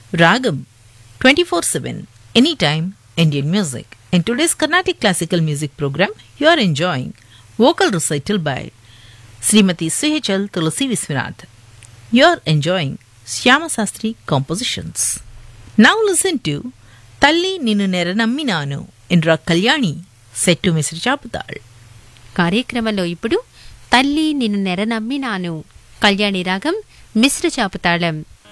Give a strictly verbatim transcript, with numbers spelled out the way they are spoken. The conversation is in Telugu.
Ragam twenty-four seven, anytime Indian music. In today's Carnatic classical music program, you are enjoying vocal recital by Srimati C H L Tulasi Viswanath. You are enjoying Shyama Sastri compositions. Now listen to Talli Ninu Neranamminanu in Ra Kalyani set to Misra Chaputal. కార్యక్రమంలో ఇప్పుడు తల్లి నిన్ను నెరనమ్మినాను కళ్యాణి రాగం మిశ్ర చాపుతాళం.